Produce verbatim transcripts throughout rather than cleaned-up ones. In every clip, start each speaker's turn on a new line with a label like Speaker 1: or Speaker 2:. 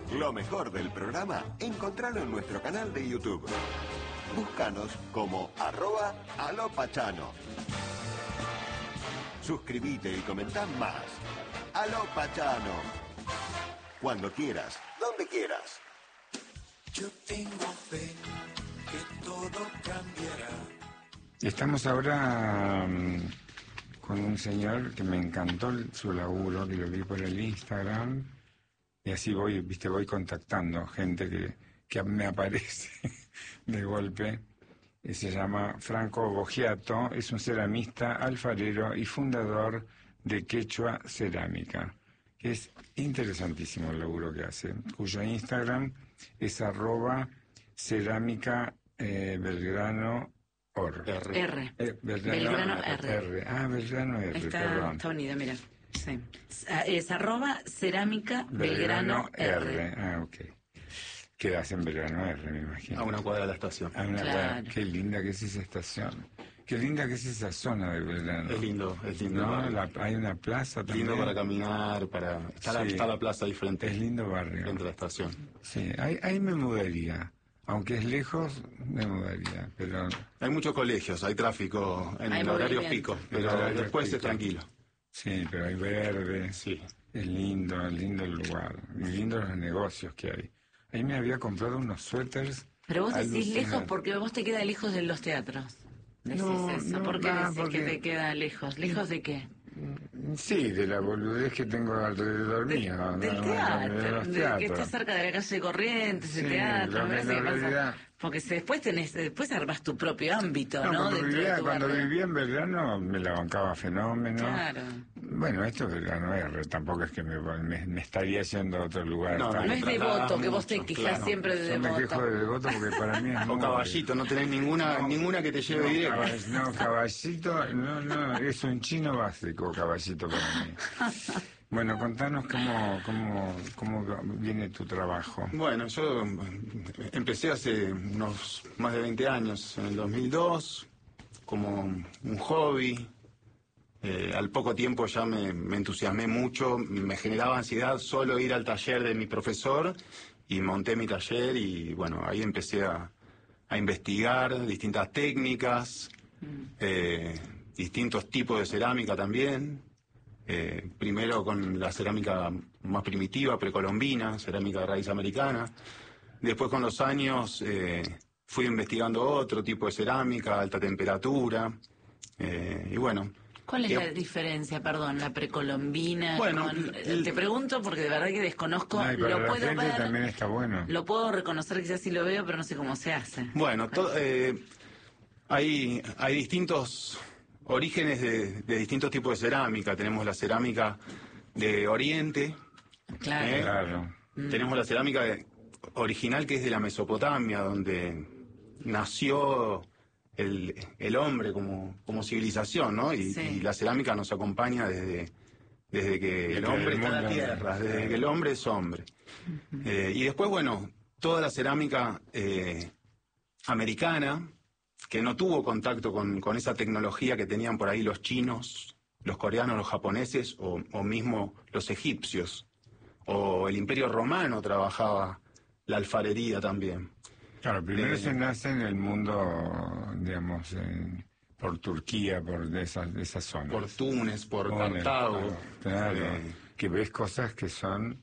Speaker 1: Lo mejor del programa, encontralo en nuestro canal de YouTube. Búscanos como arroba alopachano. Suscríbete y comentá más. Aló Pachano. Cuando quieras, donde quieras.
Speaker 2: Yo tengo fe que todo cambiará.
Speaker 3: Estamos ahora um, con un señor que me encantó el, su laburo, que lo vi por el Instagram, y así voy, viste, voy contactando gente que, que me aparece de golpe. Y se llama Franco Boggiato, es un ceramista, alfarero y fundador de Quechua Cerámica. Es interesantísimo el laburo que hace, cuyo Instagram es arroba cerámica eh, Belgrano Or.
Speaker 4: R. R.
Speaker 3: Eh, Belgrano,
Speaker 4: Belgrano R.
Speaker 3: R. Ah, Belgrano R,
Speaker 4: está,
Speaker 3: perdón.
Speaker 4: Está unida, mira. Sí. Es arroba cerámica
Speaker 3: Belgrano,
Speaker 4: Belgrano
Speaker 3: R.
Speaker 4: R.
Speaker 3: Ah, ok. Quedas en Belgrano R, me imagino.
Speaker 5: A una cuadra de la estación.
Speaker 3: A una
Speaker 4: Claro.
Speaker 3: cuadra. Qué linda que es esa estación. Qué linda que es esa zona de Belgrano.
Speaker 5: Es lindo, es lindo.
Speaker 3: No, la- hay una plaza también.
Speaker 5: Lindo para caminar, para... Está, la,
Speaker 3: Sí.
Speaker 5: está la plaza diferente.
Speaker 3: Es lindo barrio.
Speaker 5: Frente a la estación.
Speaker 3: Sí, ahí, ahí me mudaría. Aunque es lejos, me mudaría. Pero
Speaker 5: Hay muchos colegios, hay tráfico en
Speaker 4: Hay
Speaker 5: el horario
Speaker 4: movimiento.
Speaker 5: pico, pero
Speaker 3: El horario
Speaker 5: después
Speaker 3: pico.
Speaker 5: es tranquilo.
Speaker 3: sí, pero hay verde.
Speaker 5: Sí.
Speaker 3: Es lindo, es lindo el lugar. Y lindo los negocios que hay. Ahí me había comprado unos suéteres.
Speaker 4: Pero vos decís
Speaker 3: alucinantes.
Speaker 4: lejos porque vos te queda lejos de los teatros. Decís
Speaker 3: No,
Speaker 4: eso.
Speaker 3: no,
Speaker 4: ¿Por qué
Speaker 3: ah,
Speaker 4: decís
Speaker 3: porque-
Speaker 4: que te queda lejos? ¿Lejos de qué?
Speaker 3: Sí, de la boludez que tengo alrededor
Speaker 4: De-
Speaker 3: mío. ¿no?
Speaker 4: del
Speaker 3: De
Speaker 4: teatro,
Speaker 3: los
Speaker 4: de que
Speaker 3: teatros.
Speaker 4: está cerca de la calle Corrientes, el
Speaker 3: Sí,
Speaker 4: teatro.
Speaker 3: lo
Speaker 4: me
Speaker 3: que
Speaker 4: parece
Speaker 3: en
Speaker 4: que pasa-
Speaker 3: realidad-
Speaker 4: Porque si después tenés, después armas tu propio ámbito,
Speaker 3: No,
Speaker 4: ¿no?
Speaker 3: cuando,
Speaker 4: Dentro de
Speaker 3: vivía,
Speaker 4: tu
Speaker 3: cuando
Speaker 4: barrio.
Speaker 3: vivía en Belgrano me la bancaba fenómeno.
Speaker 4: Claro.
Speaker 3: Bueno, esto es Belgrano R, tampoco es que me, me, me estaría yendo a otro lugar.
Speaker 5: No,
Speaker 3: tan-
Speaker 4: No es
Speaker 5: Trasladás
Speaker 4: devoto, que vos te
Speaker 5: mucho,
Speaker 4: quejás
Speaker 5: claro.
Speaker 4: siempre de
Speaker 3: Yo me
Speaker 4: devoto.
Speaker 3: quejo de devoto porque para mí es
Speaker 5: O
Speaker 3: muy-
Speaker 5: caballito, no tenés ninguna, ninguna que te lleve
Speaker 3: No,
Speaker 5: directo.
Speaker 3: caball- no, caballito, no, no, es un chino básico, caballito para mí. Bueno, contanos cómo, cómo, cómo viene tu trabajo.
Speaker 5: Bueno, yo empecé hace unos más de veinte años, en el dos mil dos, como un hobby. Eh, al poco tiempo ya me, me entusiasmé mucho, me generaba ansiedad solo ir al taller de mi profesor y monté mi taller y bueno, ahí empecé a, a investigar distintas técnicas, eh, distintos tipos de cerámica también. Eh, primero con la cerámica más primitiva, precolombina, cerámica de raíz americana. Después con los años eh, fui investigando otro tipo de cerámica, alta temperatura. Eh, y bueno.
Speaker 4: ¿Cuál es
Speaker 5: eh,
Speaker 4: la diferencia, perdón, la precolombina?
Speaker 5: Bueno,
Speaker 4: con-
Speaker 5: el-
Speaker 4: te pregunto porque de verdad que desconozco,
Speaker 3: Ay, para
Speaker 4: lo
Speaker 3: la
Speaker 4: puedo
Speaker 3: gente
Speaker 4: ver,
Speaker 3: también está bueno.
Speaker 4: lo puedo reconocer, quizás sí lo veo, pero no sé cómo se hace.
Speaker 5: Bueno, to- eh, hay, hay distintos orígenes de, de distintos tipos de cerámica. Tenemos la cerámica de Oriente,
Speaker 4: Claro.
Speaker 5: ¿eh?
Speaker 3: Claro.
Speaker 5: Tenemos la cerámica de- original que es de la Mesopotamia, donde nació el, el hombre como, como civilización, ¿no? Y,
Speaker 4: Sí.
Speaker 5: y la cerámica nos acompaña desde, desde que el
Speaker 3: Desde
Speaker 5: hombre
Speaker 3: el
Speaker 5: está en la
Speaker 3: mundo.
Speaker 5: tierra, desde que el hombre es hombre. Eh, y después, bueno, toda la cerámica eh, americana, que no tuvo contacto con, con esa tecnología que tenían por ahí los chinos, los coreanos, los japoneses o, o mismo los egipcios. O el Imperio Romano trabajaba la alfarería también.
Speaker 3: Claro, primero
Speaker 5: Eh,
Speaker 3: se nace en el mundo, digamos, en- por Turquía, por de esas, de esas zonas.
Speaker 5: Por Túnez, por
Speaker 3: Bueno,
Speaker 5: Cartago.
Speaker 3: Claro,
Speaker 5: Eh,
Speaker 3: que ves cosas que son...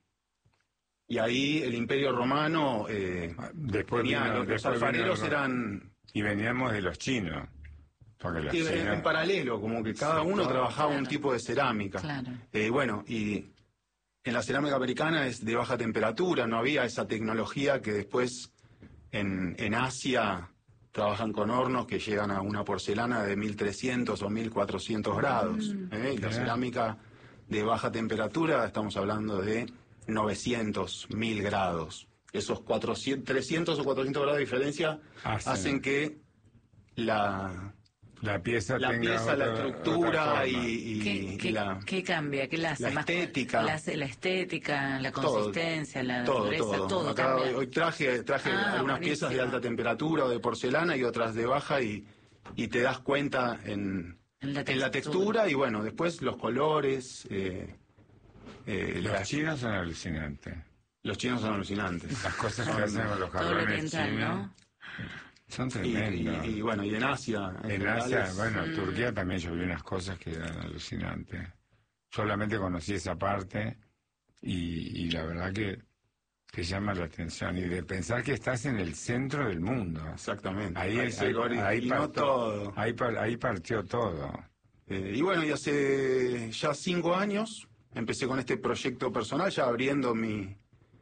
Speaker 5: y ahí el Imperio Romano eh,
Speaker 3: Después
Speaker 5: tenía-
Speaker 3: vino-
Speaker 5: los, los
Speaker 3: después vino
Speaker 5: alfareros
Speaker 3: el-
Speaker 5: eran
Speaker 3: Y veníamos de los chinos. Porque los
Speaker 5: y en,
Speaker 3: chinos...
Speaker 5: en paralelo, como que cada uno
Speaker 4: todo,
Speaker 5: trabajaba un
Speaker 4: claro.
Speaker 5: tipo de cerámica.
Speaker 4: Claro.
Speaker 5: Eh, bueno, y en la cerámica americana es de baja temperatura, no había esa tecnología que después en, en Asia trabajan con hornos que llegan a una porcelana de mil trescientos o mil cuatrocientos grados. ¿eh? Y la
Speaker 3: Claro.
Speaker 5: cerámica de baja temperatura, estamos hablando de novecientos, mil grados. Esos cuatrocientos, trescientos o cuatrocientos grados de diferencia
Speaker 3: Hacen-
Speaker 5: hacen que la,
Speaker 3: La pieza
Speaker 5: la
Speaker 3: tenga
Speaker 5: pieza, la
Speaker 3: otra- otra
Speaker 5: estructura
Speaker 3: forma.
Speaker 5: y, y-
Speaker 4: ¿Qué,
Speaker 5: y
Speaker 4: qué-
Speaker 5: la...
Speaker 4: qué cambia? ¿Qué la hace
Speaker 5: la
Speaker 4: más?
Speaker 5: estética.
Speaker 4: La, hace- la estética, la
Speaker 5: Todo,
Speaker 4: consistencia, la
Speaker 5: todo,
Speaker 4: dureza,
Speaker 5: todo.
Speaker 4: todo,
Speaker 5: Acá
Speaker 4: cambia.
Speaker 5: hoy, hoy traje, traje
Speaker 4: Ah,
Speaker 5: algunas piezas de
Speaker 4: buenísimo.
Speaker 5: alta temperatura o de porcelana y otras de baja y, y te das cuenta en,
Speaker 4: En la
Speaker 5: en la textura y bueno, después los colores, eh, eh,
Speaker 3: Los
Speaker 5: la-
Speaker 3: chinos son alucinantes.
Speaker 5: Los chinos son alucinantes.
Speaker 3: Las cosas que hacen con los
Speaker 4: Todo lo
Speaker 3: jarrones
Speaker 4: oriental,
Speaker 3: chinos
Speaker 4: ¿no?
Speaker 3: son
Speaker 5: Y,
Speaker 3: tremendos.
Speaker 5: y- y bueno, y en Asia. En,
Speaker 3: En
Speaker 5: general
Speaker 3: Asia,
Speaker 5: es-
Speaker 3: bueno, Turquía también yo vi unas cosas que eran alucinantes. Solamente conocí esa parte y, y la verdad que te llama la atención. Y de pensar que estás en el centro del mundo.
Speaker 5: Exactamente.
Speaker 3: Ahí,
Speaker 5: Ahí
Speaker 3: ahí,
Speaker 5: se originó
Speaker 3: ahí partió,
Speaker 5: todo.
Speaker 3: ahí, par- ahí partió todo.
Speaker 5: Eh, y bueno, y hace ya cinco años empecé con este proyecto personal, ya abriendo mi,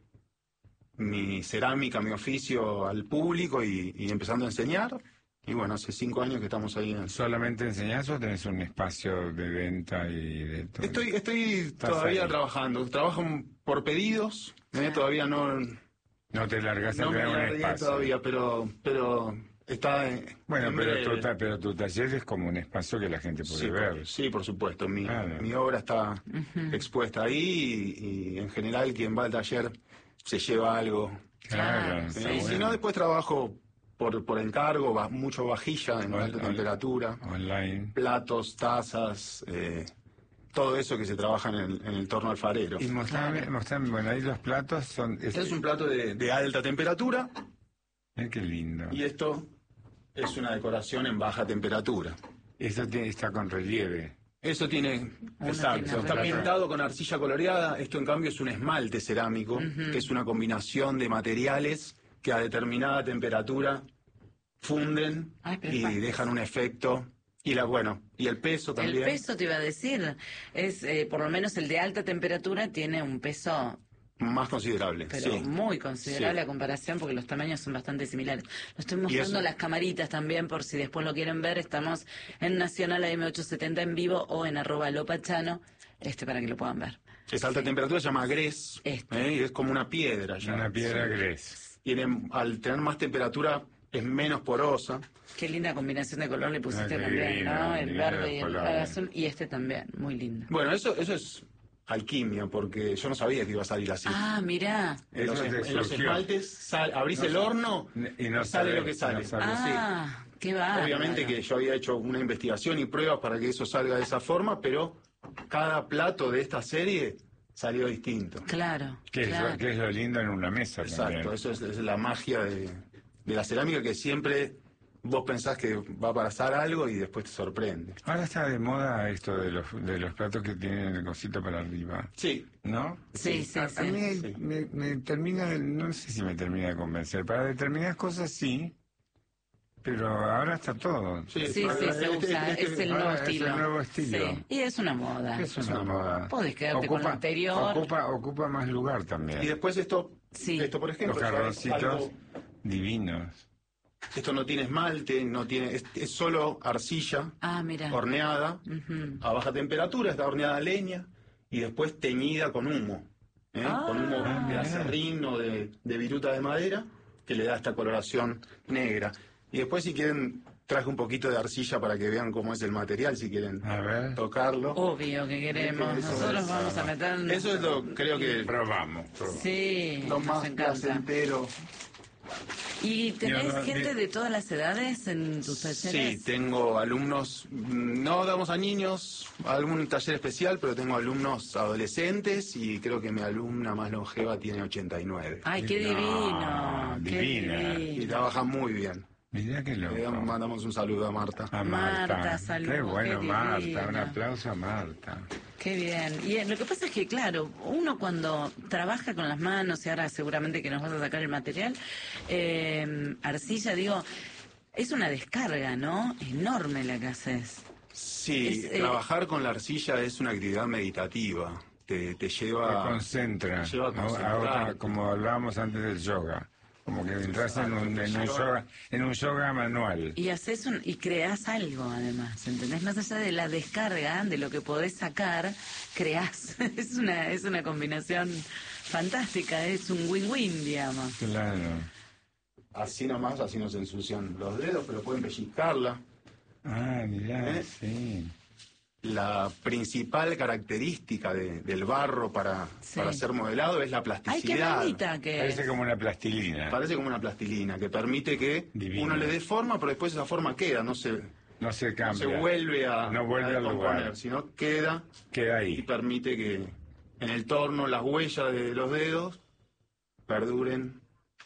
Speaker 5: mi cerámica, mi oficio al público y, y empezando a enseñar. Y bueno, hace cinco años que estamos ahí. En...
Speaker 3: ¿Solamente enseñás o tenés un espacio de venta y de todo?
Speaker 5: Estoy, estoy
Speaker 3: Estás
Speaker 5: todavía
Speaker 3: ahí.
Speaker 5: trabajando. Trabajo por pedidos. eh, todavía no,
Speaker 3: No te largas a
Speaker 5: no me
Speaker 3: tener un
Speaker 5: largué
Speaker 3: espacio.
Speaker 5: todavía, pero, pero está en,
Speaker 3: Bueno,
Speaker 5: en
Speaker 3: pero
Speaker 5: breve.
Speaker 3: tu, ta- pero tu taller es como un espacio que la gente puede
Speaker 5: Sí,
Speaker 3: ver.
Speaker 5: por, sí, por supuesto. Mi,
Speaker 3: Claro.
Speaker 5: mi obra está expuesta ahí y, y en general quien va al taller se lleva algo.
Speaker 3: Claro,
Speaker 4: Claro,
Speaker 3: está
Speaker 5: Eh,
Speaker 4: sí.
Speaker 5: y si
Speaker 3: bueno.
Speaker 5: no, después trabajo por, por encargo, va, mucho vajilla en
Speaker 3: Ol-
Speaker 5: alta
Speaker 3: ol-
Speaker 5: temperatura,
Speaker 3: Online.
Speaker 5: platos, tazas, eh, todo eso que se trabaja en el, en el torno alfarero.
Speaker 3: Y mostrame, mostrame, bueno, ahí los platos son...
Speaker 5: Este es un plato de, de alta temperatura
Speaker 3: Mira qué lindo.
Speaker 5: y esto es una decoración en baja temperatura.
Speaker 3: Eso tiene- está con relieve.
Speaker 5: Eso tiene, exacto,
Speaker 4: tiene
Speaker 5: está
Speaker 4: relieve.
Speaker 5: pintado con arcilla coloreada. Esto en cambio es un esmalte cerámico, que es una combinación de materiales que a determinada temperatura funden
Speaker 4: Ay, pero
Speaker 5: y
Speaker 4: es
Speaker 5: dejan un efecto. Y la bueno, y el peso también.
Speaker 4: El peso te iba a decir, es eh, por lo menos el de alta temperatura tiene un peso,
Speaker 5: más considerable.
Speaker 4: pero
Speaker 5: sí.
Speaker 4: muy considerable
Speaker 5: Sí.
Speaker 4: a comparación porque los tamaños son bastante similares. Lo estoy
Speaker 5: Y
Speaker 4: mostrando
Speaker 5: eso-
Speaker 4: las camaritas también por si después lo quieren ver. Estamos en Nacional A M ochocientos setenta en vivo o en arroba lopachano, este para que lo puedan ver.
Speaker 5: Esa alta temperatura se llama grés,
Speaker 4: Este.
Speaker 5: ¿eh? Y es como una piedra ya.
Speaker 3: Una piedra
Speaker 5: Sí.
Speaker 3: gres.
Speaker 5: Tiene, al tener más temperatura es menos porosa.
Speaker 4: Qué linda combinación de color le pusiste
Speaker 3: Ah, qué
Speaker 4: también,
Speaker 3: divino,
Speaker 4: ¿no? El
Speaker 3: divino
Speaker 4: verde y el
Speaker 3: color.
Speaker 4: azul y este también, muy lindo.
Speaker 5: Bueno, eso, eso es alquimia, porque yo no sabía que iba a salir así.
Speaker 4: Ah, mirá.
Speaker 5: En los,
Speaker 3: Eso te
Speaker 5: en los
Speaker 3: surgió.
Speaker 5: esmaltes sal- abrís el horno
Speaker 3: Y no
Speaker 5: sale
Speaker 3: sabés,
Speaker 5: lo que sale.
Speaker 3: no sabés.
Speaker 4: Ah, qué va.
Speaker 5: Obviamente que yo había hecho una investigación y pruebas para que eso salga de esa forma, pero cada plato de esta serie salió distinto.
Speaker 4: Claro,
Speaker 3: Que es,
Speaker 4: claro.
Speaker 3: lo, que es lo lindo en una mesa
Speaker 5: Exacto,
Speaker 3: también.
Speaker 5: eso es, es la magia de, de la cerámica, que siempre vos pensás que va a pasar algo y después te sorprende.
Speaker 3: Ahora está de moda esto de los, de los platos que tienen el cosito para arriba,
Speaker 5: Sí,
Speaker 3: ¿no?
Speaker 4: Sí, sí,
Speaker 3: A,
Speaker 4: sí.
Speaker 3: a mí
Speaker 5: Sí.
Speaker 3: me, me termina, de- no sé si me termina de convencer. Para determinadas cosas sí, pero ahora está todo.
Speaker 5: sí,
Speaker 4: Sí, sí,
Speaker 5: Este-
Speaker 4: se usa,
Speaker 5: este-
Speaker 4: es el
Speaker 3: ahora
Speaker 4: nuevo
Speaker 3: es el
Speaker 4: estilo.
Speaker 3: nuevo estilo.
Speaker 4: Sí, y es una moda.
Speaker 3: Es una moda.
Speaker 4: Podés quedarte con lo anterior.
Speaker 3: Ocupa, ocupa más lugar también.
Speaker 5: Y después esto,
Speaker 4: Sí.
Speaker 5: esto por ejemplo,
Speaker 3: Los
Speaker 5: ya es
Speaker 3: jarroncitos
Speaker 5: algo-
Speaker 3: divinos.
Speaker 5: esto no tiene esmalte, no tiene, es, es solo arcilla
Speaker 4: Ah, mira.
Speaker 5: horneada
Speaker 4: Ujú.
Speaker 5: a baja temperatura, está horneada a leña y después teñida con humo, ¿eh?
Speaker 4: Ah.
Speaker 5: con humo de
Speaker 3: mirá.
Speaker 5: acerrín o de, de viruta de madera, que le da esta coloración negra. Y después, si quieren, traje un poquito de arcilla para que vean cómo es el material, si quieren
Speaker 3: A ver.
Speaker 5: tocarlo.
Speaker 4: Obvio que queremos.
Speaker 5: Eso
Speaker 4: Nosotros
Speaker 5: es-
Speaker 4: vamos a meter.
Speaker 5: Eso es lo, creo que,
Speaker 3: Probamos, probamos.
Speaker 4: Sí,
Speaker 5: lo
Speaker 4: nos
Speaker 5: más
Speaker 4: encanta.
Speaker 5: placentero.
Speaker 4: ¿Y tenés
Speaker 3: Yo no-
Speaker 4: gente
Speaker 3: ni-
Speaker 4: de todas las edades en tus
Speaker 5: Sí,
Speaker 4: talleres?
Speaker 5: tengo alumnos, mm, no damos a niños algún taller especial, pero tengo alumnos adolescentes y creo que mi alumna más longeva tiene ochenta y nueve.
Speaker 4: Ay, qué
Speaker 3: No,
Speaker 4: divino. qué
Speaker 3: divina.
Speaker 5: Y
Speaker 4: divino.
Speaker 5: trabaja muy bien.
Speaker 3: Mirá qué
Speaker 5: Le
Speaker 3: loco.
Speaker 5: damos- mandamos un saludo a Marta.
Speaker 3: A Marta.
Speaker 4: Marta, saludos,
Speaker 3: Qué bueno,
Speaker 4: qué
Speaker 3: Marta.
Speaker 4: divina.
Speaker 3: Un aplauso a Marta.
Speaker 4: Qué bien. Y eh, lo que pasa es que, claro, uno cuando trabaja con las manos, y ahora seguramente que nos vas a sacar el material, eh, arcilla, digo, es una descarga, ¿no? Enorme la que haces.
Speaker 5: Sí,
Speaker 4: Es, eh,
Speaker 5: trabajar con la arcilla es una actividad meditativa. Te, te
Speaker 3: Te
Speaker 5: lleva...
Speaker 3: concentra.
Speaker 5: lleva a
Speaker 3: ¿no?
Speaker 5: concentrar.
Speaker 3: Ahora, como hablábamos antes del yoga. Como que entras en un, en un yoga, en un yoga manual.
Speaker 4: Y haces un, y creás algo además, ¿entendés? Más allá de la descarga, de lo que podés sacar, creás. Es una, es una combinación fantástica, es un win-win, digamos.
Speaker 3: Claro.
Speaker 5: Así nomás, así nos ensucian los dedos, pero pueden pellizcarla.
Speaker 3: Ah, mirá,
Speaker 5: ¿Eh?
Speaker 3: sí.
Speaker 5: La principal característica de- del barro para,
Speaker 4: Sí.
Speaker 5: para ser modelado es la
Speaker 4: Ay, qué
Speaker 5: plasticidad.
Speaker 4: bonita que
Speaker 3: Parece
Speaker 4: es.
Speaker 3: como una plastilina.
Speaker 5: Parece como una plastilina que permite que
Speaker 3: Divino.
Speaker 5: uno le dé forma, pero después esa forma queda, no se,
Speaker 3: No se
Speaker 5: no
Speaker 3: cambia.
Speaker 5: se vuelve a,
Speaker 3: No vuelve
Speaker 5: a
Speaker 3: al
Speaker 5: descomponer,
Speaker 3: lugar.
Speaker 5: sino queda
Speaker 3: Queda
Speaker 5: y
Speaker 3: ahí.
Speaker 5: permite que en el torno las huellas de los dedos perduren.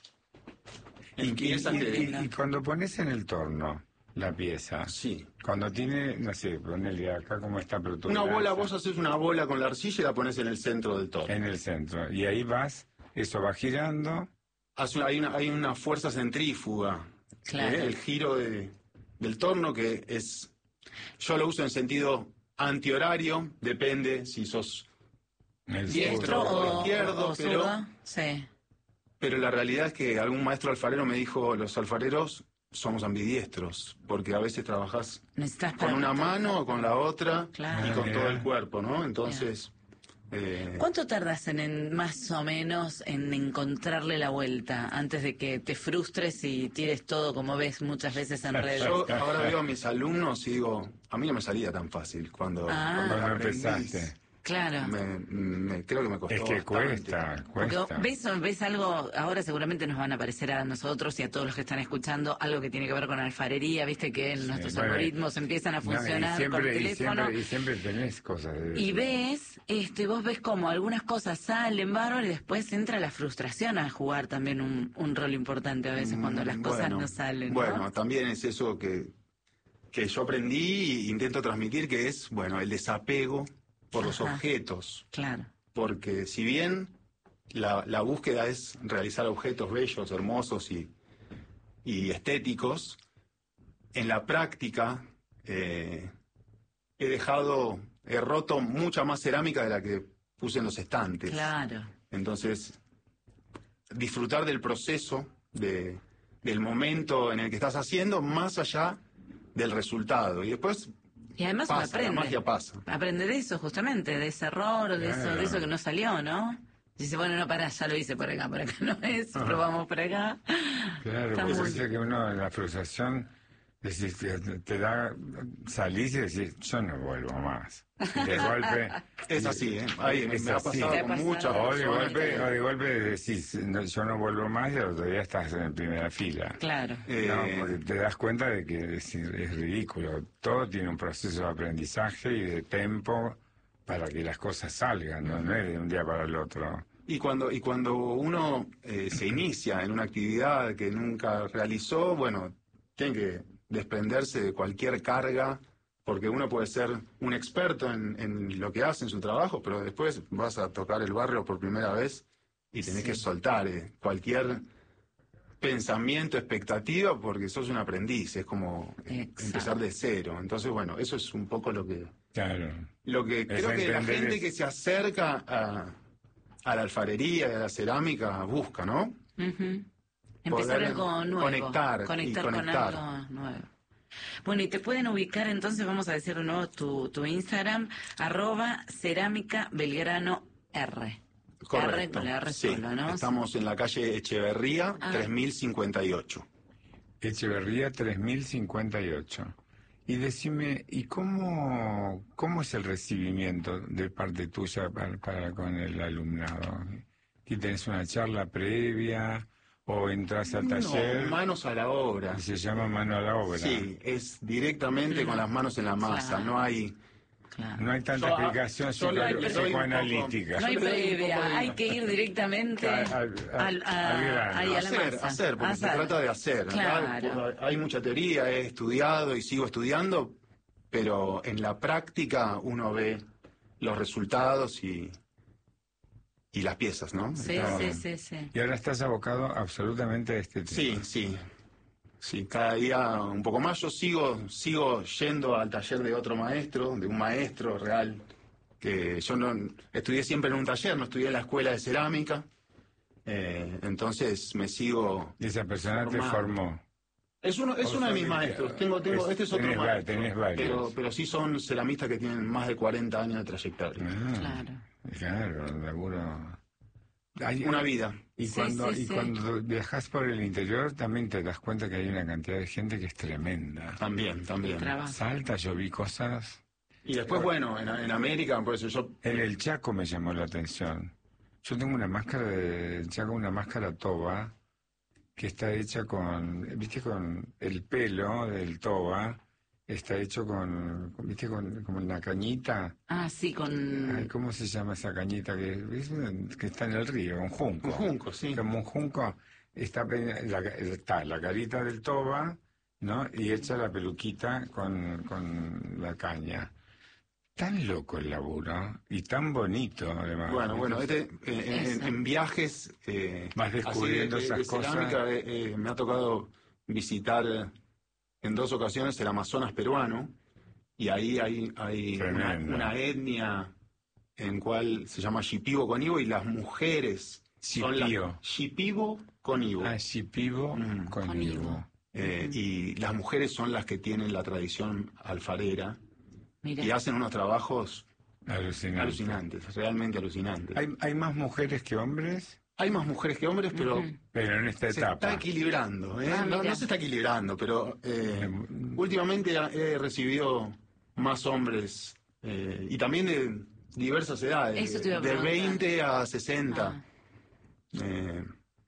Speaker 3: Y,
Speaker 5: En piezas
Speaker 3: y-
Speaker 5: que-
Speaker 3: y- y cuando pones en el torno la pieza,
Speaker 5: Sí.
Speaker 3: cuando tiene, no sé, ponele acá como está
Speaker 5: Una
Speaker 3: protuberancia,
Speaker 5: bola, vos haces una bola con la arcilla y la pones en el centro del torno.
Speaker 3: en el centro, y ahí vas, eso va girando,
Speaker 5: Hace una- hay, una, hay una fuerza centrífuga.
Speaker 4: Claro.
Speaker 5: ¿eh? El giro de- del torno que es... Yo lo uso en sentido antihorario, depende si sos...
Speaker 3: el
Speaker 5: Diestro
Speaker 3: sur.
Speaker 5: o izquierdo,
Speaker 4: o
Speaker 5: pero-
Speaker 4: zurdo. Sí.
Speaker 5: Pero la realidad es que algún maestro alfarero me dijo, los alfareros somos ambidiestros, porque a veces trabajás
Speaker 4: Necesitas
Speaker 5: con
Speaker 4: para-
Speaker 5: una mano o con la otra
Speaker 4: Claro.
Speaker 5: y con
Speaker 3: Ah,
Speaker 5: todo
Speaker 3: mira.
Speaker 5: el cuerpo, ¿no? Entonces... eh,
Speaker 4: ¿Cuánto tardas en, en más o menos en encontrarle la vuelta antes de que te frustres y tires todo como ves muchas veces en redes?
Speaker 5: Yo ahora veo a mis alumnos y digo, a mí no me salía tan fácil cuando,
Speaker 4: Ah.
Speaker 5: cuando
Speaker 3: Cuando
Speaker 5: aprendí.
Speaker 3: empezaste.
Speaker 4: Claro.
Speaker 5: Me, me- creo que me costó
Speaker 3: Es que
Speaker 5: bastante.
Speaker 3: cuesta,
Speaker 4: Porque
Speaker 3: cuesta.
Speaker 4: ves, ves algo, ahora seguramente nos van a aparecer a nosotros y a todos los que están escuchando algo que tiene que ver con alfarería, viste que nuestros
Speaker 3: bueno,
Speaker 4: algoritmos empiezan a
Speaker 3: No, y
Speaker 4: funcionar
Speaker 3: siempre,
Speaker 4: por
Speaker 3: y
Speaker 4: teléfono.
Speaker 3: siempre, y siempre tenés cosas de
Speaker 4: Y ves, este, vos ves como algunas cosas salen bárbaro y después entra la frustración a jugar también un, un rol importante a veces cuando las
Speaker 5: Mm,
Speaker 4: cosas
Speaker 5: bueno,
Speaker 4: no salen. ¿no?
Speaker 5: Bueno, también es eso que, que yo aprendí e intento transmitir, que es, bueno, el desapego por los
Speaker 4: Ajá.
Speaker 5: objetos.
Speaker 4: Claro.
Speaker 5: Porque si bien la, la búsqueda es realizar objetos bellos, hermosos y, y estéticos, en la práctica eh, he dejado, he roto mucha más cerámica de la que puse en los estantes.
Speaker 4: Claro.
Speaker 5: Entonces, disfrutar del proceso, de, del momento en el que estás haciendo, más allá del resultado. Y después
Speaker 4: Y además uno
Speaker 5: pasa, la
Speaker 4: aprende.
Speaker 5: magia pasa.
Speaker 4: Aprende de eso, justamente, de ese error, de, eso,
Speaker 3: Claro.
Speaker 4: de eso que no salió, ¿no? Dice, bueno, no, pará, ya lo hice por acá, por acá no es, probamos por acá.
Speaker 3: Claro,
Speaker 4: Está
Speaker 3: porque
Speaker 4: muy-
Speaker 3: dice que uno en la frustración decís, te, te da, salís y decís, yo no vuelvo más. Y de golpe...
Speaker 5: Es así, ¿eh? Ahí,
Speaker 3: Es
Speaker 5: me ha
Speaker 3: así.
Speaker 5: pasado
Speaker 4: Te ha
Speaker 5: con
Speaker 4: pasado.
Speaker 5: muchas
Speaker 3: O de
Speaker 5: personas.
Speaker 3: golpe, o de golpe decís, no, yo no vuelvo más y al otro día estás en primera fila.
Speaker 4: Claro.
Speaker 5: Eh,
Speaker 3: No, porque te das cuenta de que es, es ridículo. Todo tiene un proceso de aprendizaje y de tiempo para que las cosas salgan, no, no es de un día para el otro.
Speaker 5: Y cuando, y cuando uno eh, se inicia en una actividad que nunca realizó, bueno, tiene que desprenderse de cualquier carga, porque uno puede ser un experto en, en lo que hace en su trabajo, pero después vas a tocar el barrio por primera vez y tenés
Speaker 4: Sí.
Speaker 5: que soltar eh, cualquier pensamiento, expectativa, porque sos un aprendiz, es como eh,
Speaker 4: Exacto.
Speaker 5: empezar de cero. Entonces, bueno, eso es un poco lo que,
Speaker 3: Claro.
Speaker 5: lo que
Speaker 3: Es
Speaker 5: creo que la
Speaker 3: entender
Speaker 5: gente
Speaker 3: es-
Speaker 5: que se acerca a, a la alfarería y a la cerámica busca, ¿no?
Speaker 4: Ujú. Empezar
Speaker 5: Poder
Speaker 4: algo nuevo.
Speaker 5: conectar y
Speaker 4: Conectar con
Speaker 5: conectar.
Speaker 4: algo nuevo. Bueno, y te pueden ubicar entonces, vamos a decir de nuevo tu, tu Instagram, arroba cerámica Belgrano R. R
Speaker 5: Correcto.
Speaker 4: con la R
Speaker 5: Sí,
Speaker 4: solo, ¿no?
Speaker 5: estamos en la calle Echeverría,
Speaker 4: Ah.
Speaker 5: tres mil cincuenta y ocho.
Speaker 3: Echeverría tres mil cincuenta y ocho. Y decime, ¿y cómo, cómo es el recibimiento de parte tuya para, para con el alumnado? ¿Que tenés una charla previa o entras al taller
Speaker 5: No, manos a la obra.
Speaker 3: y se llama mano a la obra?
Speaker 5: Sí, es directamente con las manos en la masa,
Speaker 4: Claro.
Speaker 5: no hay...
Speaker 4: Claro.
Speaker 3: No hay tanta
Speaker 5: Yo, ah,
Speaker 3: explicación
Speaker 5: yo le-
Speaker 3: psico-
Speaker 5: le doy un poco-
Speaker 3: psicoanalítica.
Speaker 4: No hay
Speaker 5: Yo le doy un
Speaker 4: previa,
Speaker 5: poco de-
Speaker 4: hay que ir directamente
Speaker 3: Al- al-
Speaker 4: al, a-
Speaker 3: al grano.
Speaker 4: ahí a la
Speaker 5: hacer,
Speaker 4: masa.
Speaker 5: hacer, porque se
Speaker 4: Hacer.
Speaker 5: trata de hacer.
Speaker 4: Claro.
Speaker 5: Acá hay mucha teoría, he estudiado y sigo estudiando, pero en la práctica uno ve los resultados y, y las piezas, ¿no?
Speaker 4: Sí,
Speaker 5: Está-
Speaker 4: sí, sí, sí.
Speaker 3: Y ahora estás abocado absolutamente a este tema.
Speaker 5: Sí, sí. Sí, cada día un poco más. Yo sigo, sigo yendo al taller de otro maestro, de un maestro real, que yo no estudié siempre en un taller, no estudié en la escuela de cerámica. Eh, entonces me sigo.
Speaker 3: Y esa persona te
Speaker 5: Formado.
Speaker 3: formó.
Speaker 5: Es uno, es
Speaker 3: O
Speaker 5: uno de
Speaker 3: sea,
Speaker 5: mis maestros. Tengo, tengo,
Speaker 3: es-
Speaker 5: este es otro
Speaker 3: tenés va-
Speaker 5: maestro.
Speaker 3: tenés varios.
Speaker 5: Pero, pero sí son ceramistas que tienen más de cuarenta años de trayectoria.
Speaker 3: Ah,
Speaker 4: Claro.
Speaker 3: Claro, laburo. Hay-
Speaker 5: Una vida.
Speaker 3: Y
Speaker 4: Sí,
Speaker 3: cuando,
Speaker 4: sí,
Speaker 3: y
Speaker 4: sí.
Speaker 3: cuando viajas por el interior también te das cuenta que hay una cantidad de gente que es tremenda.
Speaker 5: También, también.
Speaker 4: Trabajo.
Speaker 3: Salta, yo vi cosas.
Speaker 5: Y después, bueno, en, en América, por eso yo.
Speaker 3: En el Chaco me llamó la atención. Yo tengo una máscara de el Chaco, una máscara toba, que está hecha con, viste, con el pelo del toba, está hecho con, con- ¿viste? Con, como una cañita.
Speaker 4: Ah, sí, con...
Speaker 3: Ay, ¿cómo se llama esa cañita que, es una- que está en el río? Un junco.
Speaker 5: Un junco, sí.
Speaker 3: Como un junco. Está, pe- la, está la carita del toba, ¿no? Y hecha la peluquita con, con la caña. Tan loco el laburo y tan bonito, además.
Speaker 5: Bueno, bueno,
Speaker 3: Entonces,
Speaker 5: este, eh, en,
Speaker 4: Eso.
Speaker 5: en viajes eh,
Speaker 3: Vas descubriendo
Speaker 5: así de- de-
Speaker 3: esas
Speaker 5: de cerámica,
Speaker 3: cosas.
Speaker 5: eh, eh, me ha tocado visitar eh, en dos ocasiones el Amazonas peruano, y ahí hay, hay una,
Speaker 3: Tremendo.
Speaker 5: una etnia en cual se llama Shipibo Conibo, y las mujeres son las
Speaker 3: Shipibo.
Speaker 5: Shipibo Conibo.
Speaker 3: Ah, Shipibo
Speaker 5: Mm.
Speaker 3: con
Speaker 4: Con
Speaker 3: Ivo.
Speaker 4: Ivo.
Speaker 5: Eh, y las mujeres son las que tienen la tradición alfarera
Speaker 4: Mira.
Speaker 5: y hacen unos trabajos
Speaker 3: Alucinante.
Speaker 5: alucinantes, realmente alucinantes. Hay,
Speaker 3: ¿Hay, hay más mujeres que hombres,
Speaker 5: más mujeres que hombres, pero
Speaker 4: Ujú.
Speaker 3: pero en esta
Speaker 5: se
Speaker 3: etapa.
Speaker 5: está equilibrando. ¿eh?
Speaker 4: Ah,
Speaker 5: no,
Speaker 4: mira.
Speaker 5: no se está equilibrando, pero eh,
Speaker 3: Em,
Speaker 5: últimamente he recibido más hombres eh, y también de diversas edades,
Speaker 4: Eso te iba a
Speaker 5: de
Speaker 4: preguntar.
Speaker 5: veinte a sesenta.
Speaker 4: Ah,
Speaker 5: Eh,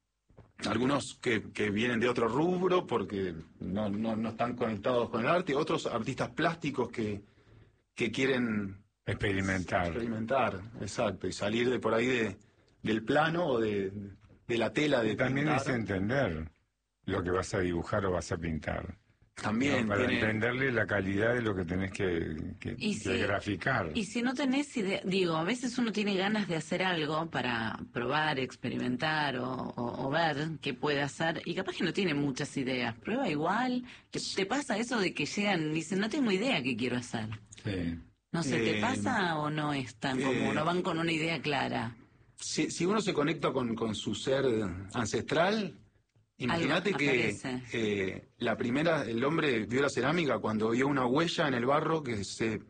Speaker 5: algunos que, que vienen de otro rubro porque no, no, no están conectados con el arte, otros artistas plásticos que, que quieren
Speaker 3: Experimentar.
Speaker 5: experimentar, exacto, y salir de por ahí de, del plano o de, de la tela de
Speaker 3: También
Speaker 5: pintar.
Speaker 3: es entender lo que vas a dibujar o vas a pintar.
Speaker 5: También
Speaker 3: ¿no? Para
Speaker 5: tiene-
Speaker 3: entenderle la calidad de lo que tenés que, que-
Speaker 4: Y
Speaker 3: que
Speaker 4: si-
Speaker 3: graficar.
Speaker 4: Y si no tenés idea, digo, a veces uno tiene ganas de hacer algo para probar, experimentar o, o- o ver qué puede hacer y capaz que no tiene muchas ideas. Prueba igual. ¿Te, te pasa eso de que llegan y dicen, no tengo idea qué quiero hacer?
Speaker 3: Sí.
Speaker 4: No sé, ¿te
Speaker 5: Eh,
Speaker 4: pasa o no es tan
Speaker 5: eh,
Speaker 4: común? ¿No van con una idea clara?
Speaker 5: Si, si uno se conecta con, con su ser ancestral, imagínate
Speaker 4: Algo
Speaker 5: que
Speaker 4: aparece.
Speaker 5: eh, la primera, el hombre vio la cerámica cuando vio una huella en el barro que se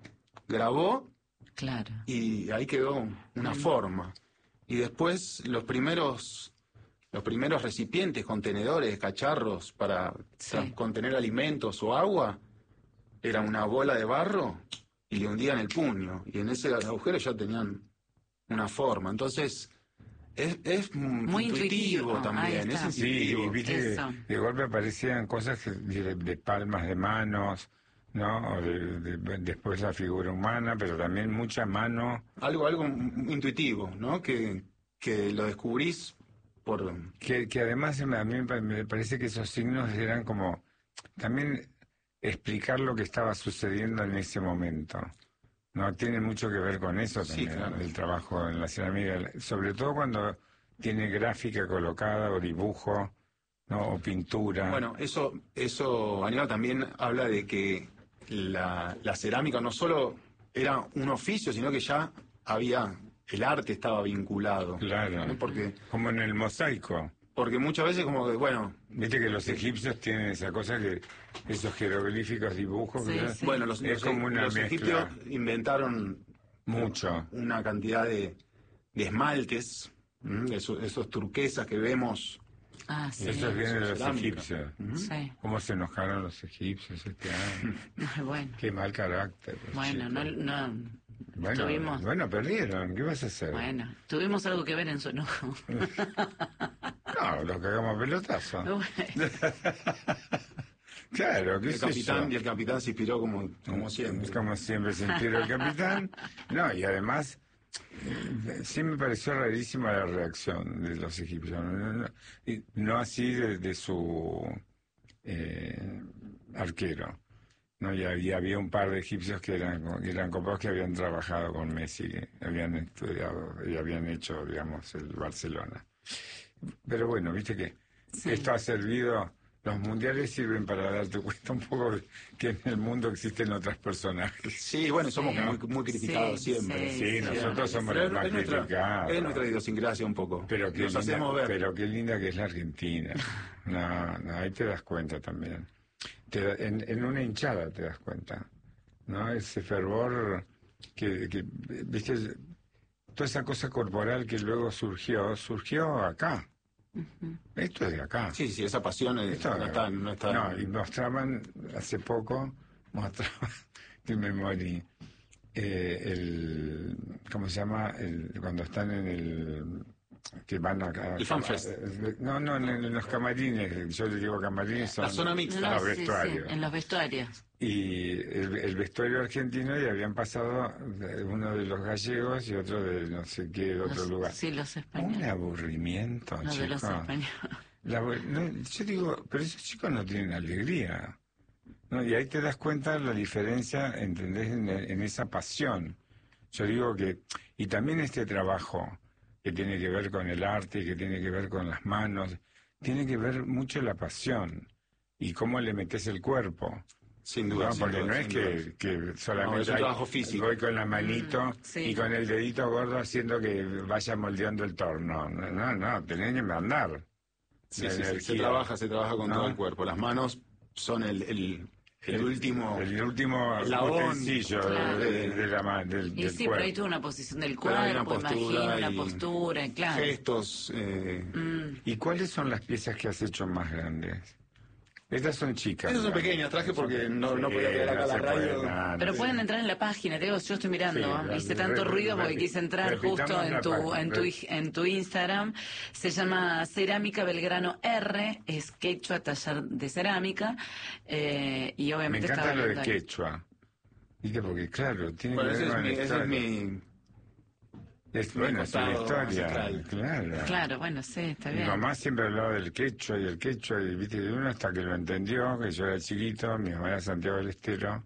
Speaker 5: grabó
Speaker 4: Claro.
Speaker 5: y ahí quedó una forma. Y después los primeros, los primeros recipientes, contenedores, cacharros para
Speaker 4: Sí.
Speaker 5: tra- contener alimentos o agua, era una bola de barro y le hundían el puño. Y en ese agujero ya tenían una forma. Entonces, es, es
Speaker 4: Muy intuitivo,
Speaker 5: intuitivo
Speaker 4: ahí
Speaker 5: también.
Speaker 4: está.
Speaker 5: Es
Speaker 3: Sí,
Speaker 5: intuitivo.
Speaker 3: y viste que
Speaker 4: Eso.
Speaker 3: de golpe aparecían cosas que- de, de palmas de manos, ¿no? O de- de- después la figura humana, pero también mucha mano.
Speaker 5: Algo, algo intuitivo, ¿no? Que, que lo descubrís por...
Speaker 3: Que, que además a mí me pa- me parece que esos signos eran como también explicar lo que estaba sucediendo en ese momento. No tiene mucho que ver con eso
Speaker 5: Sí,
Speaker 3: también,
Speaker 5: claro.
Speaker 3: el trabajo en la cerámica, sobre todo cuando tiene gráfica colocada o dibujo, ¿no? O pintura.
Speaker 5: Bueno, eso, eso, Aníbal, también habla de que la, la cerámica no solo era un oficio, sino que ya había, el arte estaba vinculado.
Speaker 3: Claro.
Speaker 5: ¿no? Porque,
Speaker 3: Como en el mosaico.
Speaker 5: porque muchas veces como que, bueno,
Speaker 3: Viste que los egipcios tienen esa cosa que esos jeroglíficos dibujos,
Speaker 4: Sí,
Speaker 3: ¿verdad?
Speaker 4: sí.
Speaker 5: bueno, los,
Speaker 3: es
Speaker 5: los-
Speaker 3: como una
Speaker 5: los
Speaker 3: mezcla.
Speaker 5: egipcios inventaron
Speaker 3: Mucho.
Speaker 5: una cantidad de, de esmaltes, ¿m? esos, esos turquesas que vemos.
Speaker 4: Ah, sí.
Speaker 3: Eso viene de los
Speaker 5: cerámica.
Speaker 3: egipcios.
Speaker 4: Sí.
Speaker 3: ¿Cómo se enojaron los egipcios este año?
Speaker 4: Ay, bueno.
Speaker 3: Qué mal carácter. los
Speaker 4: Bueno, no,
Speaker 3: chicos.
Speaker 4: no,
Speaker 3: Bueno,
Speaker 4: tuvimos-
Speaker 3: bueno, perdieron. ¿Qué vas a hacer?
Speaker 4: bueno, tuvimos algo que ver en su enojo.
Speaker 3: No, los cagamos a pelotazo.
Speaker 4: Bueno.
Speaker 3: Claro, qué
Speaker 5: El
Speaker 3: sé
Speaker 5: capitán,
Speaker 3: yo.
Speaker 5: y el capitán se inspiró como, como siempre.
Speaker 3: Como siempre se inspiró el capitán. No, y además, eh, sí me pareció rarísima la reacción de los egipcios. No, no, no, y no así de, de su eh, arquero. No, y había, había un par de egipcios que eran, que eran copados que habían trabajado con Messi, que habían estudiado y habían hecho, digamos, el Barcelona. Pero bueno, viste que
Speaker 4: Sí.
Speaker 3: esto ha servido. Los mundiales sirven para darte cuenta un poco de que en el mundo existen otros personajes.
Speaker 5: Sí, bueno, somos
Speaker 4: Sí.
Speaker 5: muy, muy criticados
Speaker 4: Sí,
Speaker 5: siempre.
Speaker 4: sí,
Speaker 3: Sí,
Speaker 4: sí.
Speaker 3: nosotros somos
Speaker 5: Pero
Speaker 3: los más
Speaker 5: es nuestra,
Speaker 3: criticados.
Speaker 5: es nuestra idiosincrasia un poco.
Speaker 3: Pero qué,
Speaker 5: Nos
Speaker 3: linda,
Speaker 5: hacemos ver.
Speaker 3: pero qué linda que es la Argentina. No, no, ahí te das cuenta también. Te da- en, en una hinchada te das cuenta. ¿No? Ese fervor que, que, viste, toda esa cosa corporal que luego surgió, surgió acá. Esto es de acá.
Speaker 5: Sí, sí, esa pasión eh,
Speaker 3: Esto-
Speaker 5: no está, no está.
Speaker 3: no, y mostraban hace poco, mostraban, de memoria, eh, el, ¿cómo se llama? El, cuando están en el, que van a...
Speaker 5: El FanFest.
Speaker 3: No, no, en, en los camarines, yo les digo camarines, son
Speaker 5: La zona mixta.
Speaker 4: No,
Speaker 3: los
Speaker 4: sí, sí,
Speaker 3: vestuarios.
Speaker 4: en los vestuarios.
Speaker 3: Y el, el vestuario argentino, y habían pasado de- uno de los gallegos y otro de no sé qué otro
Speaker 4: Los-
Speaker 3: lugar.
Speaker 4: Sí, los
Speaker 3: Un
Speaker 4: españoles.
Speaker 3: aburrimiento,
Speaker 4: No, de los
Speaker 3: chicos.
Speaker 4: españoles.
Speaker 3: La abu- no, yo digo, pero esos chicos no tienen alegría. ¿No? Y ahí te das cuenta la diferencia, ¿entendés? En, en esa pasión. Yo digo que, y también este trabajo que tiene que ver con el arte, que tiene que ver con las manos, tiene que ver mucho la pasión y cómo le metes el cuerpo.
Speaker 5: Sin duda.
Speaker 3: No,
Speaker 5: sin
Speaker 3: porque
Speaker 5: duda,
Speaker 3: no es
Speaker 5: sin
Speaker 3: que,
Speaker 5: duda.
Speaker 3: que
Speaker 5: No,
Speaker 3: solamente
Speaker 5: es un
Speaker 3: hay-
Speaker 5: trabajo físico.
Speaker 3: voy con la manito
Speaker 4: Mm, sí.
Speaker 3: y con el dedito gordo haciendo que vaya moldeando el torno. No, no, no, tenés que mandar.
Speaker 5: Sí,
Speaker 3: la
Speaker 5: sí, sí, se
Speaker 3: energía.
Speaker 5: trabaja, se trabaja con
Speaker 3: ¿No?
Speaker 5: todo el cuerpo. Las manos son el, el, el último...
Speaker 3: el último
Speaker 5: eslabón,
Speaker 3: utensilio
Speaker 4: claro.
Speaker 3: de, de la, ma- del,
Speaker 4: Y
Speaker 3: del
Speaker 4: sí, pero
Speaker 3: cuerpo.
Speaker 4: hay toda una posición del
Speaker 5: Pero hay una
Speaker 4: cuerpo,
Speaker 5: postura
Speaker 4: imagino, una
Speaker 5: y
Speaker 4: postura, claro.
Speaker 5: gestos. eh,
Speaker 4: Mm.
Speaker 3: ¿Y cuáles son las piezas que has hecho más grandes? Estas son chicas.
Speaker 5: Esas son
Speaker 3: ¿no?
Speaker 5: pequeñas, traje porque no, no
Speaker 3: Sí,
Speaker 5: podía quedar acá
Speaker 3: no
Speaker 5: la
Speaker 3: se puede,
Speaker 5: radio.
Speaker 3: no, no
Speaker 4: Pero
Speaker 3: se-
Speaker 4: pueden entrar en la página, te digo, yo estoy mirando,
Speaker 3: Sí,
Speaker 4: ¿eh?
Speaker 3: la-
Speaker 4: hice
Speaker 3: re-
Speaker 4: tanto
Speaker 3: re-
Speaker 4: ruido porque
Speaker 3: repi-
Speaker 4: quise entrar
Speaker 3: repitamos
Speaker 4: justo en
Speaker 3: la
Speaker 4: tu,
Speaker 3: página,
Speaker 4: en tu,
Speaker 3: re-
Speaker 4: en tu Instagram. Se llama Cerámica Belgrano R, es quechua, taller de cerámica, eh, y
Speaker 3: Me
Speaker 4: obviamente
Speaker 3: encanta
Speaker 4: estaba
Speaker 3: lo de
Speaker 4: viendo ahí.
Speaker 3: quechua. ¿Viste? Porque claro, tiene
Speaker 5: Bueno,
Speaker 3: que
Speaker 5: ese
Speaker 3: ver
Speaker 5: es
Speaker 3: con
Speaker 5: mi...
Speaker 3: la
Speaker 5: Ese es
Speaker 3: historia.
Speaker 5: mi
Speaker 3: Es,
Speaker 5: mi
Speaker 3: bueno, es una
Speaker 5: costado
Speaker 3: historia,
Speaker 5: ancestral.
Speaker 3: claro.
Speaker 4: Claro, bueno, sí, está
Speaker 3: Mi
Speaker 4: bien.
Speaker 3: mamá siempre hablaba del quechua y el quechua, y viste, y uno hasta que lo entendió, que yo era chiquito, mi mamá era Santiago del Estero,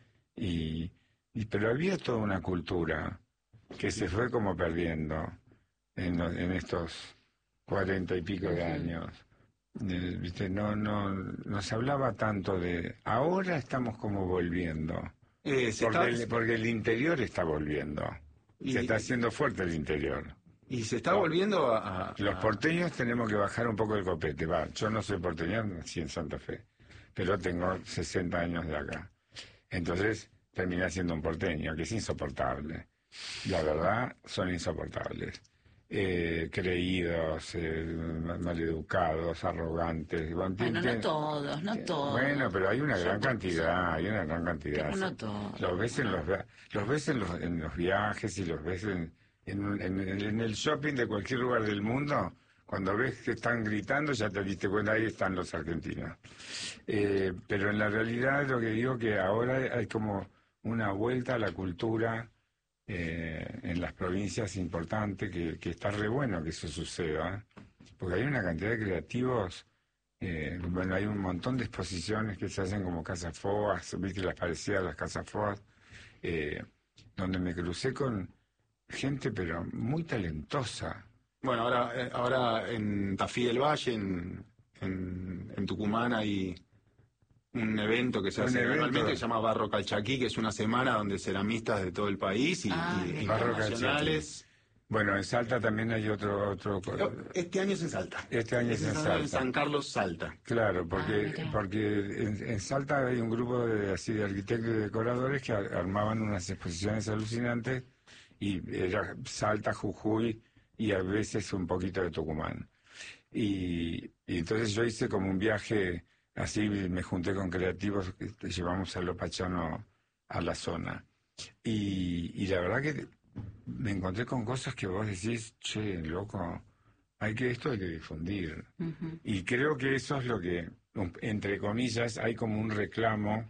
Speaker 3: y, y pero había toda una cultura que se fue como perdiendo en, lo- en estos cuarenta y pico de años. Eh, viste, no, no, nos hablaba tanto de, ahora estamos como volviendo,
Speaker 5: Eh, se
Speaker 3: porque,
Speaker 5: está-
Speaker 3: el, porque el interior está volviendo,
Speaker 5: Y-
Speaker 3: se está haciendo fuerte el interior.
Speaker 5: y se está volviendo a... a-
Speaker 3: Los
Speaker 5: a-
Speaker 3: porteños tenemos que bajar un poco el copete. Va, yo no soy porteño, nací en Santa Fe, pero tengo sesenta años de acá. Entonces terminé siendo un porteño, que es insoportable. La verdad, son insoportables. Eh, creídos, eh, ma- maleducados, arrogantes. Bueno,
Speaker 4: Bueno, no
Speaker 3: tienen-
Speaker 4: todos, no todos.
Speaker 3: bueno, pero hay una
Speaker 4: Yo
Speaker 3: gran
Speaker 4: por-
Speaker 3: cantidad, hay una gran cantidad.
Speaker 4: Pero no todos.
Speaker 3: Los ves en los, via- los ves en los, en los viajes y los ves en, en, en- en el shopping de cualquier lugar del mundo. Cuando ves que están gritando, ya te diste cuenta, ahí están los argentinos. Eh, pero en la realidad lo que digo que ahora hay como una vuelta a la cultura eh, en las provincias importantes, que, que está re bueno que eso suceda, porque hay una cantidad de creativos. Eh, bueno, hay un montón de exposiciones que se hacen como Casas Foas, viste las parecidas a las Casas Foas, eh, donde me crucé con gente pero muy talentosa.
Speaker 5: Bueno, ahora, eh, ahora en Tafí del Valle, en, en, en Tucumán, hay un evento que se
Speaker 3: Un
Speaker 5: hace
Speaker 3: evento.
Speaker 5: anualmente que se llama Barro Calchaquí, que es una semana donde ceramistas de todo el país y,
Speaker 4: Ah,
Speaker 5: y
Speaker 4: mira.
Speaker 3: Barro
Speaker 5: internacionales.
Speaker 3: Bueno, en Salta también hay otro, otro
Speaker 5: Este año es en Salta.
Speaker 3: Este año es en
Speaker 5: en
Speaker 3: Salta.
Speaker 5: San Carlos, Salta.
Speaker 3: Claro, porque,
Speaker 4: Ah, mira.
Speaker 3: porque en, en Salta hay un grupo de, así, de arquitectos y decoradores que ar- armaban unas exposiciones alucinantes, y era Salta, Jujuy y a veces un poquito de Tucumán. Y, y entonces yo hice como un viaje, así me junté con creativos, que llevamos a Lo Pachano a la zona. Y, y la verdad que me encontré con cosas que vos decís, che, loco, hay que esto hay que difundir.
Speaker 4: Ujú.
Speaker 3: Y creo que eso es lo que, entre comillas, hay como un reclamo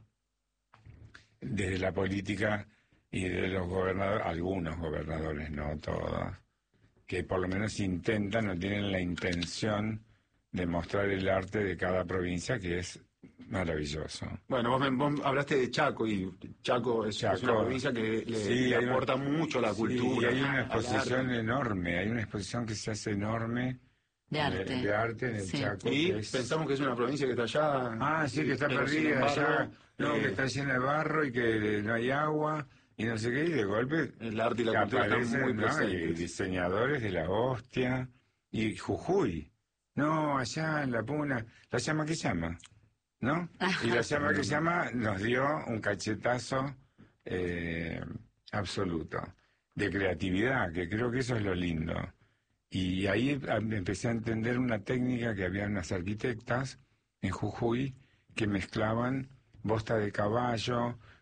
Speaker 3: desde la política y de los gobernadores, algunos gobernadores, no todos, que por lo menos intentan o tienen la intención de mostrar el arte de cada provincia, que es maravilloso.
Speaker 5: Bueno, vos, me- vos hablaste de Chaco y Chaco es,
Speaker 3: Chaco.
Speaker 5: es una provincia que le,
Speaker 3: Sí,
Speaker 5: le
Speaker 3: hay una-
Speaker 5: aporta mucho a la
Speaker 3: Sí,
Speaker 5: cultura.
Speaker 3: y hay una
Speaker 5: al
Speaker 3: exposición
Speaker 5: arte.
Speaker 3: enorme, hay una exposición que se hace enorme
Speaker 4: De
Speaker 3: eh,
Speaker 4: arte.
Speaker 3: de arte en el
Speaker 4: Sí.
Speaker 3: Chaco.
Speaker 5: Y
Speaker 3: que es-
Speaker 5: pensamos que es una provincia que está allá.
Speaker 3: Ah, sí, que está
Speaker 5: pero sin
Speaker 3: perdida
Speaker 5: embargo,
Speaker 3: allá, no,
Speaker 5: eh,
Speaker 3: que está llena de barro y que no hay agua y no sé qué, y de golpe
Speaker 5: El arte y la cultura están
Speaker 3: aparecen,
Speaker 5: muy
Speaker 3: ¿no? y
Speaker 5: presentes.
Speaker 3: diseñadores de la hostia, y Jujuy, no, allá en la Puna, la llama que llama, ¿no? Y la llama que llama nos dio un cachetazo eh, absoluto de creatividad, que creo que eso es lo lindo. Y ahí a- empecé a entender una técnica que había unas arquitectas en Jujuy que mezclaban bosta de caballo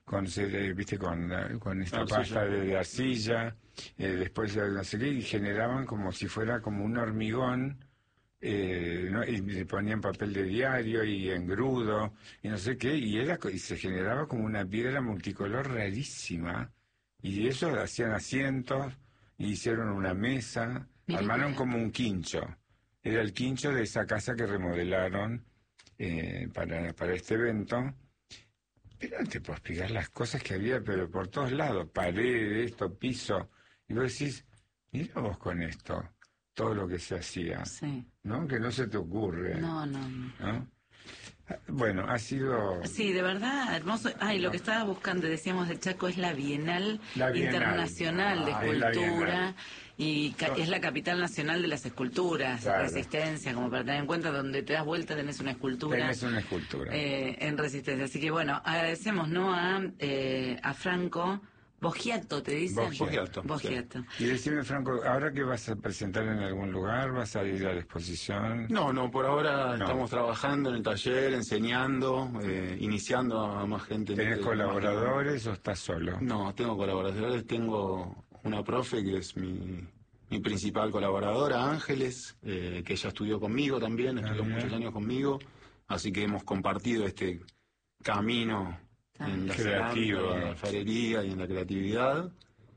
Speaker 3: con, cere- viste, con, la- con esta
Speaker 5: Arcilla.
Speaker 3: pasta de, de arcilla, eh, después de no sé qué, y generaban como si fuera como un hormigón, eh, ¿no? Y le ponían papel de diario y engrudo, y no sé qué, y, era, co- y se generaba como una piedra multicolor rarísima, y de eso hacían asientos, y hicieron una mesa,
Speaker 4: Mira
Speaker 3: armaron
Speaker 4: qué-
Speaker 3: como un quincho. Era el quincho de esa casa que remodelaron eh, para, para este evento. Pero no te puedo explicar las cosas que había, pero por todos lados, paredes, esto, piso. Y vos decís, mira vos con esto, todo lo que se hacía,
Speaker 4: Sí.
Speaker 3: ¿no? Que no se te ocurre,
Speaker 4: No, no, no.
Speaker 3: ¿no? Ah, Bueno, ha sido...
Speaker 4: Sí, de verdad, hermoso. Ay, lo que estaba buscando, decíamos, del Chaco es la Bienal,
Speaker 3: La Bienal.
Speaker 4: Internacional de
Speaker 3: Ah, es la
Speaker 4: Escultura
Speaker 3: Bienal.
Speaker 4: y ca- es la capital nacional de las esculturas,
Speaker 3: Claro.
Speaker 4: Resistencia, como para tener en cuenta, donde te das vuelta tenés una escultura.
Speaker 3: Tenés una escultura.
Speaker 4: eh, en Resistencia. Así que bueno, agradecemos, ¿no? A, eh, a Franco Boggiato, ¿te dicen?
Speaker 3: Boggiato,
Speaker 4: Boggiato.
Speaker 3: Y decime, Franco, ¿ahora que vas a presentar en algún lugar? ¿Vas a ir a la exposición?
Speaker 5: No, no, por ahora
Speaker 3: No.
Speaker 5: estamos trabajando en el taller, enseñando, eh, iniciando a más gente. en
Speaker 3: ¿Tenés
Speaker 5: este-
Speaker 3: colaboradores o estás solo?
Speaker 5: No, tengo colaboradores, tengo una profe que es mi, mi principal colaboradora, Ángeles, eh, que ella estudió conmigo también, estudió
Speaker 3: mira.
Speaker 5: muchos años conmigo, así que hemos compartido este camino en la
Speaker 3: Creativo.
Speaker 5: cerámica, en la alfarería y en la creatividad.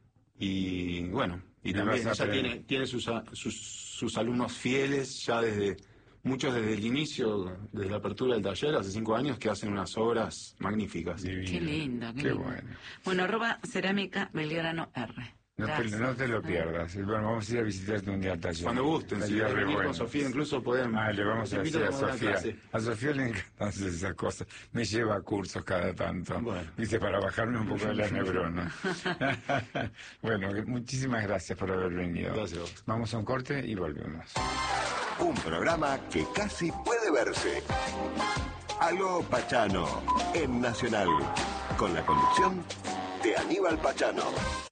Speaker 5: Y bueno, y
Speaker 3: Y
Speaker 5: también
Speaker 3: vas a
Speaker 5: ella
Speaker 3: aprender.
Speaker 5: tiene, tiene sus, a- sus, sus alumnos fieles ya desde, muchos desde el inicio, desde la apertura del taller, hace cinco años, que hacen unas obras magníficas.
Speaker 3: Divino.
Speaker 4: Qué lindo, qué,
Speaker 3: Qué
Speaker 4: lindo.
Speaker 3: bueno.
Speaker 4: Bueno, arroba cerámica Belgrano R.
Speaker 3: No te,
Speaker 4: Gracias.
Speaker 3: no te lo pierdas. Y bueno, vamos a ir a visitarte un día al taller.
Speaker 5: Cuando gusten, si
Speaker 3: Taller
Speaker 5: quieren
Speaker 3: re
Speaker 5: venir con
Speaker 3: bueno.
Speaker 5: Sofía, incluso pueden.
Speaker 3: Ah, le vamos a
Speaker 5: te invito
Speaker 3: decir a
Speaker 5: tomar una
Speaker 3: Sofía.
Speaker 5: clase.
Speaker 3: A Sofía le encantan hacer esas cosas. Me lleva a cursos cada tanto.
Speaker 5: Bueno.
Speaker 3: Viste, para bajarme un poco de las neuronas. Bueno, muchísimas gracias por haber venido.
Speaker 5: Gracias a vos.
Speaker 3: Vamos a un corte y volvemos.
Speaker 1: Un programa que casi puede verse. Aló Pachano, en Nacional, con la conducción de Aníbal Pachano.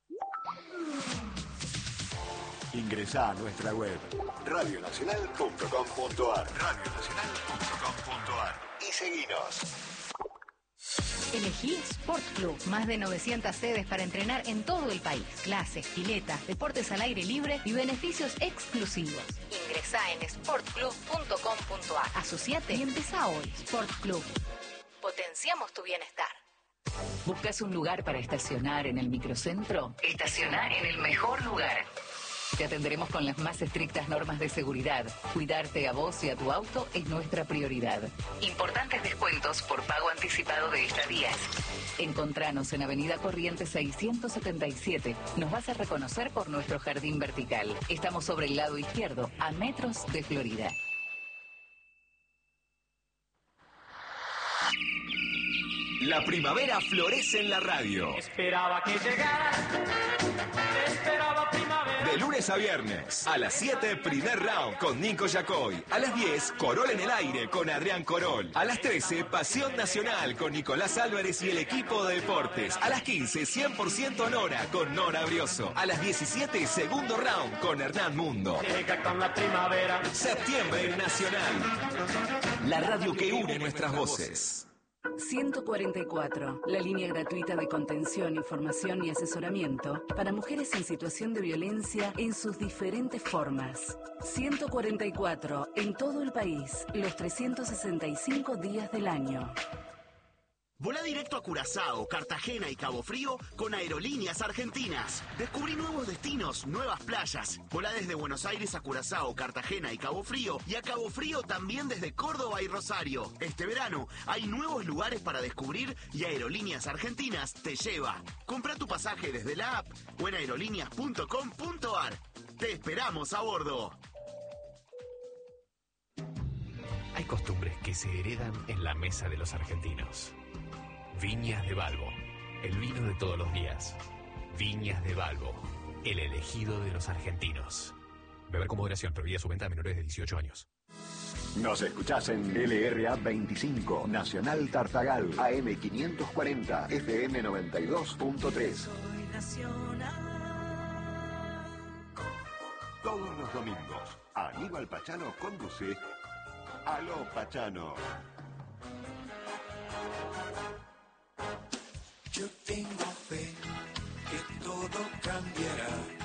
Speaker 1: Ingresá a nuestra web radio nacional punto com punto ar radio nacional punto com punto ar y seguinos.
Speaker 6: Elegí Sport Club. Más de novecientas sedes para entrenar en todo el país. Clases, piletas, deportes al aire libre y beneficios exclusivos. Ingresá en sport club punto com punto ar. Asociate y empezá hoy. Sport Club. Potenciamos tu bienestar.
Speaker 7: ¿Buscas un lugar para estacionar en el microcentro? Estacionar en el mejor lugar. Te atenderemos con las más estrictas normas de seguridad. Cuidarte a vos y a tu auto es nuestra prioridad. Importantes descuentos por pago anticipado de estadías. Encontranos en Avenida Corrientes seiscientos setenta y siete. Nos vas a reconocer por nuestro jardín vertical. Estamos sobre el lado izquierdo, a metros de Florida.
Speaker 8: La primavera florece en la radio.
Speaker 9: Esperaba que llegara, esperaba primavera.
Speaker 8: De lunes a viernes, a las siete, primer round con Nico Yacoy. A las diez, Corol en el aire con Adrián Corol. A las trece, Pasión Nacional con Nicolás Álvarez y el equipo de deportes. A las quince, cien por ciento Nora con Nora Brioso. A las diecisiete, segundo round con Hernán Mundo.
Speaker 9: Llega con la primavera.
Speaker 8: Septiembre Nacional. La radio que une nuestras voces.
Speaker 7: ciento cuarenta y cuatro, la línea gratuita de contención, información y asesoramiento para mujeres en situación de violencia en sus diferentes formas. ciento cuarenta y cuatro, en todo el país, los trescientos sesenta y cinco días del año.
Speaker 10: Volá directo a Curazao, Cartagena y Cabo Frío con Aerolíneas Argentinas. Descubrí nuevos destinos, nuevas playas. Volá desde Buenos Aires a Curazao, Cartagena y Cabo Frío y a Cabo Frío también desde Córdoba y Rosario. Este verano hay nuevos lugares para descubrir y Aerolíneas Argentinas te lleva. Compra tu pasaje desde la app o en aerolíneas punto com punto ar. Te esperamos a bordo.
Speaker 11: Hay costumbres que se heredan en la mesa de los argentinos. Viñas de Balbo, el vino de todos los días. Viñas de Balbo, el elegido de los argentinos. Beber con moderación, prohibida su venta a menores de dieciocho años.
Speaker 1: Nos escuchás en L R A veinticinco, Nacional Tartagal, A M quinientos cuarenta, F M noventa y dos punto tres. Todos los domingos, Aníbal Pachano conduce Aló Pachano.
Speaker 2: Yo tengo fe que todo cambiará.